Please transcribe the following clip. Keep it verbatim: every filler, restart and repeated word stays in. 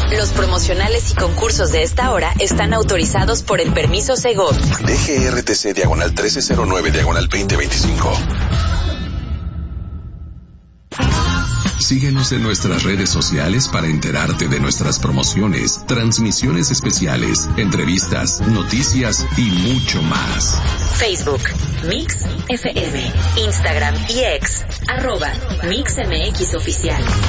Los promocionales y concursos de esta hora están autorizados por el permiso Segov. D G R T C diagonal trece cero nueve diagonal veinte veinticinco. Síguenos en nuestras redes sociales para enterarte de nuestras promociones, transmisiones especiales, entrevistas, noticias y mucho más. Facebook, Mix F M, Instagram y X, arroba Mix M X Oficial.